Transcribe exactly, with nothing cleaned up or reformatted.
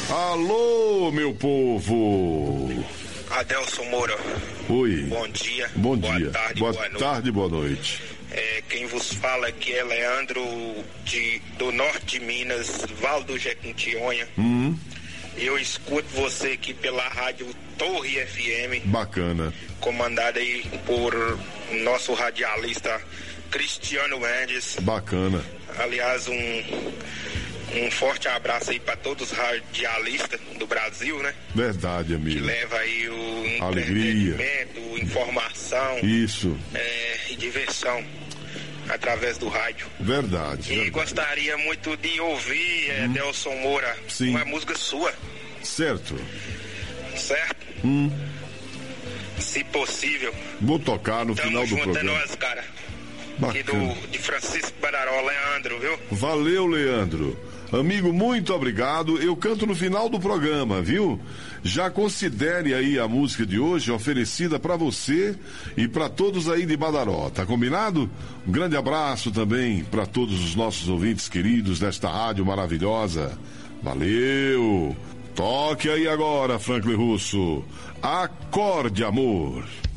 Alô, meu povo. Adelson Moura. Oi. Bom dia. Bom boa dia. Tarde, boa, boa noite. tarde, boa noite. É, quem vos fala aqui é Leandro de, do norte de Minas, Vale do Jequitinhonha. Hum. Eu escuto você aqui pela rádio Torre F M. Bacana. Comandada aí por nosso radialista Cristiano Mendes. Bacana. Aliás, um, um forte abraço aí para todos os radialistas do Brasil, né? Verdade, amigo. Que leva aí o alegria, entretenimento, informação. Isso. É, e diversão através do rádio. Verdade. E verdade. gostaria muito de ouvir hum. Adelson Moura, Sim. uma música sua. Certo. Certo? Hum. Se possível. Vou tocar no Tamo final do junto, programa. É nóis, cara. Bacana. Aqui do, de Francisco Badaró, Leandro, viu? Valeu, Leandro. Amigo, muito obrigado. Eu canto no final do programa, viu? Já considere aí a música de hoje oferecida para você e para todos aí de Badaró, tá combinado? Um grande abraço também para todos os nossos ouvintes queridos desta rádio maravilhosa. Valeu! Toque aí agora, Franklin Russo. Acorde, amor.